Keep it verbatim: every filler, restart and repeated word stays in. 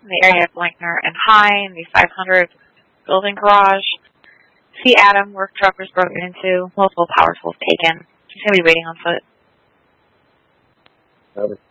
in the area of Blankner and High in the five hundred building garage. See Adam, work truck was broken into, multiple power tools taken. He's going to be waiting on foot. Over.